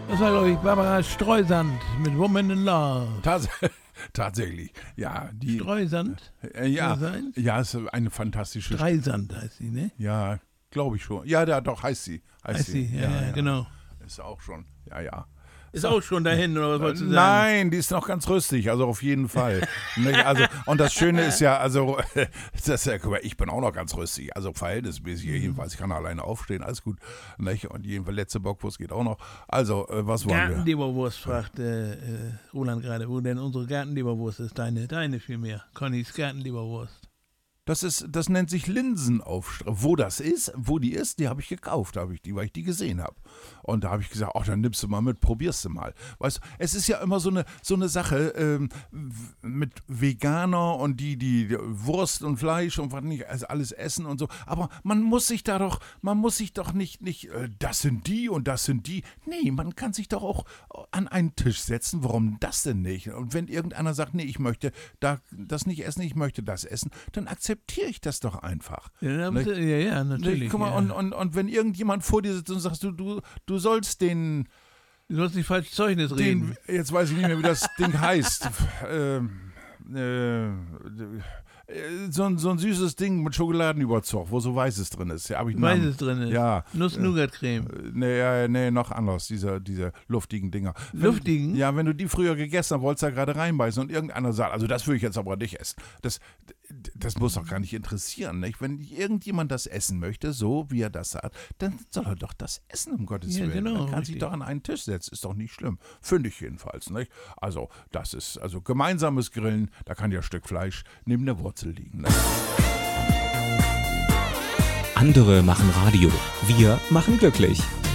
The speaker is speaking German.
Das war, glaube ich, Barbara Streisand mit Woman in Love. Tatsächlich, ja. Streisand? Ja, ist eine fantastische Streisand heißt sie, ne? Ja, glaube ich schon. Ja, doch, heißt sie. Heißt sie, ja, genau. Ist auch schon, ja. Ist auch schon dahin, oder was wolltest du sagen? Nein, die ist noch ganz rüstig, also auf jeden Fall. Also, und das Schöne ist ja, also, guck mal, ich bin auch noch ganz rüstig, also verhältnismäßig jedenfalls. Ich kann alleine aufstehen, alles gut. Nicht? Und jedenfalls letzte Bockwurst geht auch noch. Also, was wollen wir? Gartenleberwurst, fragt Roland gerade, wo denn unsere Gartenleberwurst ist. Deine vielmehr. Connys Gartenleberwurst. Das nennt sich Linsenaufstrich. Wo die ist, die habe ich gekauft, weil ich die gesehen habe. Und da habe ich gesagt, dann nimmst du mal mit, probierst du mal. Weißt du, es ist ja immer so eine Sache mit Veganer und die Wurst und Fleisch und was nicht, also alles essen und so. Aber man muss sich doch nicht, das sind die und das sind die. Nee, man kann sich doch auch an einen Tisch setzen. Warum das denn nicht? Und wenn irgendeiner sagt, nee, ich möchte das nicht essen, ich möchte das essen, dann akzeptiere ich das doch einfach. Ja, natürlich. Guck mal, und wenn irgendjemand vor dir sitzt und sagst, du sollst den... Du sollst nicht falsch Zeugnis reden. Jetzt weiß ich nicht mehr, wie das Ding heißt. So ein süßes Ding mit Schokoladenüberzug, wo so Weißes drin ist. Ja, Weißes drin ist? Ja. Nuss-Nougat-Creme? Nee, noch anders, diese luftigen Dinger. Luftigen? Ja, wenn du die früher gegessen hast, wolltest du da gerade reinbeißen und irgendeiner sagt, also das würde ich jetzt aber nicht essen. Das muss doch gar nicht interessieren, nicht? Wenn irgendjemand das essen möchte, so wie er das sagt, dann soll er doch das essen, um Gottes Willen. Genau, man kann sich doch an einen Tisch setzen, ist doch nicht schlimm. Finde ich jedenfalls, nicht? Also, das ist, gemeinsames Grillen, da kann ja ein Stück Fleisch neben der Wurzel liegen. Ne? Andere machen Radio, wir machen glücklich.